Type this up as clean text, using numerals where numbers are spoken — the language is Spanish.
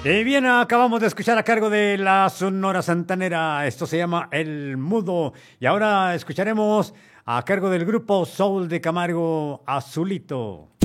Y bien, acabamos de escuchar a cargo de la Sonora Santanera. Esto se llama El Mudo. Y ahora escucharemos a cargo del grupo Soul de Camargo, Azulito.